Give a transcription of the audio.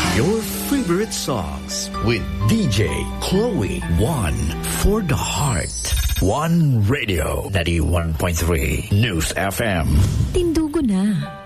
Your favorite songs with DJ Chloe. One for the heart. One Radio 91.3 News FM. Tindugo na.